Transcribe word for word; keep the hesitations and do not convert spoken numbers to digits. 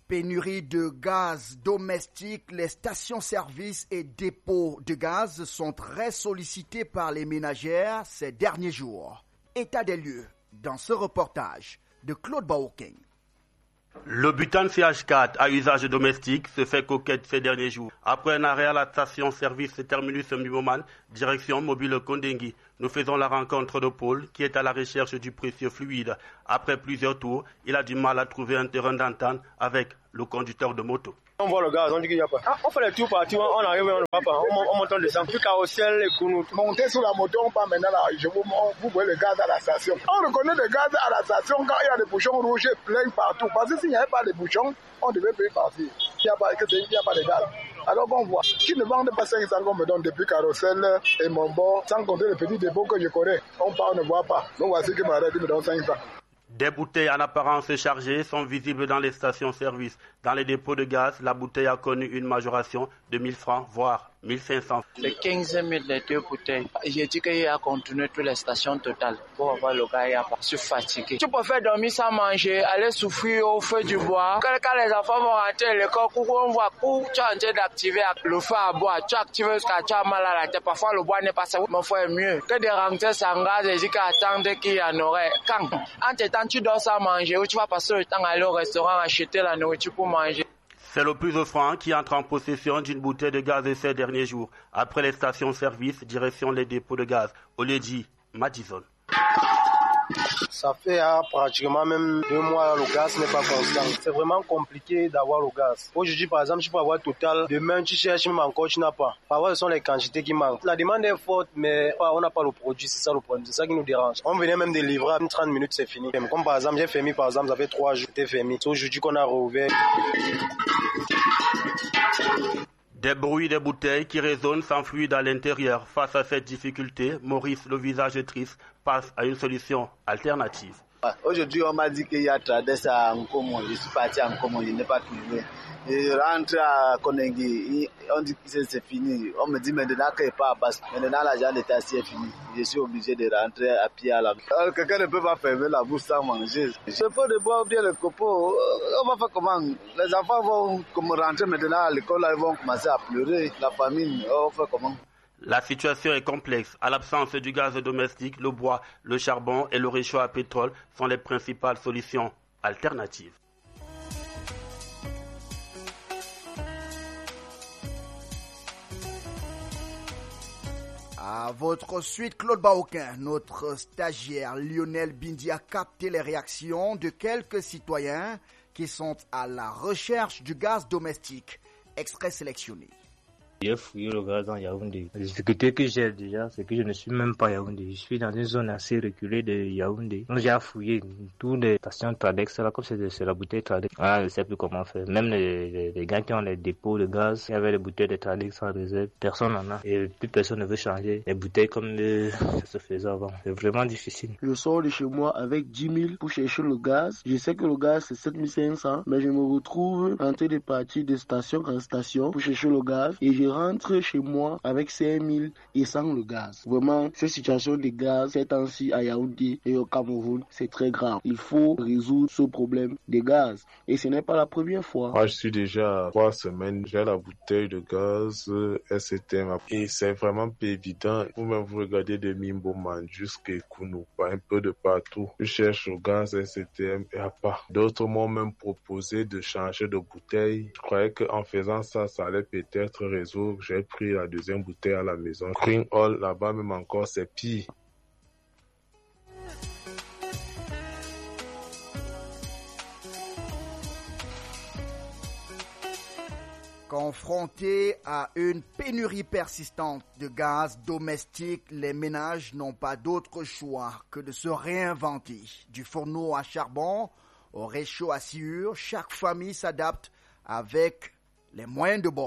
Pénurie de gaz domestique, les stations-service et dépôts de gaz sont très sollicités par les ménagères ces derniers jours. État des lieux dans ce reportage de Claude Baoking. Le butane C H quatre à usage domestique se fait coquette ces derniers jours. Après un arrêt à la station-service terminus Mimoman, direction mobile Kondengui, nous faisons la rencontre de Paul qui est à la recherche du précieux fluide. Après plusieurs tours, il a du mal à trouver un terrain d'entente avec le conducteur de moto. On voit le gaz, on dit qu'il n'y a pas. Ah, on fait les tours partout, on arrive, on ne voit pas. On, on monte, on descend. Plus carrossel et nous montez sur la moto, on part maintenant là. Je vous montre, vous voyez le gaz à la station. On reconnaît le gaz à la station quand il y a des bouchons rouges pleins partout. Parce que s'il n'y avait pas de bouchons, on devait payer partir. Il n'y a pas, il n'y a pas de gaz. Alors qu'on voit, qui ne vendent pas cinq cents qu'on me donne depuis Carrossel et mon bord, sans compter les petits dépôts que je connais. On part, on ne voit pas. Donc voici que m'arrête, il me donne cinq cents. Des bouteilles en apparence chargées sont visibles dans les stations-service. Dans les dépôts de gaz, la bouteille a connu une majoration de mille francs, voire mille cinq cents. C'est quinze mille les deux bouteilles. J'ai dit qu'il a continué toutes les stations totales pour avoir le gars. Je suis fatigué. Tu peux faire dormir sans manger, aller souffrir au feu du bois. Quand les enfants vont rentrer à l'école, on voit que tu es en train d'activer le feu à bois. Tu actives jusqu'à tu as mal à la tête. Parfois le bois n'est pas ça. Mon frère est mieux que de rentrer sans gaz et dire qu'attendre qu'il y en aurait. Quand en temps tu dors sans manger ou tu vas passer le temps à aller au restaurant acheter la nourriture pour manger. C'est le plus offrant qui entre en possession d'une bouteille de gaz ces derniers jours. Après les stations-service, direction les dépôts de gaz. Oledji Madison. Ça fait hein, pratiquement même deux mois, le gaz n'est pas constant. C'est vraiment compliqué d'avoir le gaz. Aujourd'hui, par exemple, tu peux avoir total. Demain, tu cherches même encore, tu n'as pas. Parfois, ce sont les quantités qui manquent. La demande est forte, mais on n'a pas le produit. C'est ça le problème. C'est ça qui nous dérange. On venait même de livrer à trente minutes, c'est fini. Comme par exemple, j'ai fermé, par exemple, ça fait trois jours, c'était fermé. C'est aujourd'hui qu'on a rouvert. Des bruits des bouteilles qui résonnent s'enfuient à l'intérieur. Face à cette difficulté, Maurice, le visage triste, passe à une solution alternative. Aujourd'hui, on m'a dit qu'il y a traversé à Nkomo. Je suis parti à Nkomo, je n'ai pas trouvé. Je rentre à Konengi, on dit que c'est fini. On me dit maintenant qu'il n'y a pas parce que maintenant l'argent de taxi est fini. Je suis obligé de rentrer à pied à la maison. Alors quelqu'un ne peut pas fermer la bouche sans manger. Je peux de boire bien le copeau. On va faire comment? Les enfants vont comme rentrer maintenant à l'école, ils vont commencer à pleurer. La famine, on va faire comment? La situation est complexe. À l'absence du gaz domestique, le bois, le charbon et le réchaud à pétrole sont les principales solutions alternatives. À votre suite, Claude Baoking, notre stagiaire Lionel Bindi a capté les réactions de quelques citoyens qui sont à la recherche du gaz domestique. Extrait sélectionné. J'ai fouillé le gaz dans Yaoundé. La difficulté que j'ai déjà, c'est que je ne suis même pas à Yaoundé. Je suis dans une zone assez reculée de Yaoundé. Donc j'ai fouillé toutes les stations Tradex, là, comme c'est, c'est la bouteille Tradex. Ah, je ne sais plus comment faire. Même les, les, les gars qui ont les dépôts de gaz, il y avait les bouteilles de Tradex en réserve. Personne n'en a. Et plus personne ne veut changer les bouteilles comme euh, ça se faisait avant. C'est vraiment difficile. Je sors de chez moi avec dix mille pour chercher le gaz. Je sais que le gaz c'est sept mille cinq cents, mais je me retrouve en train de partir de station en station pour chercher le gaz. Et je rentre chez moi avec cinq mille et sans le gaz. Vraiment, cette situation de gaz, ces temps-ci à Yaoundé et au Cameroun, c'est très grave. Il faut résoudre ce problème de gaz. Et ce n'est pas la première fois. Moi, je suis déjà à trois semaines. J'ai la bouteille de gaz S T M. Et c'est vraiment pas évident. Vous-même, vous regardez de Mimboman jusqu'à Kounoupa, un peu de partout. Je cherche le gaz S T M et à part. D'autres m'ont même proposé de changer de bouteille. Je croyais qu'en faisant ça, ça allait peut-être résoudre. J'ai pris la deuxième bouteille à la maison. Green Hall, là-bas même encore, c'est pire. Confrontés à une pénurie persistante de gaz domestique, les ménages n'ont pas d'autre choix que de se réinventer. Du fourneau à charbon au réchaud à sciure, chaque famille s'adapte avec les moyens de bord.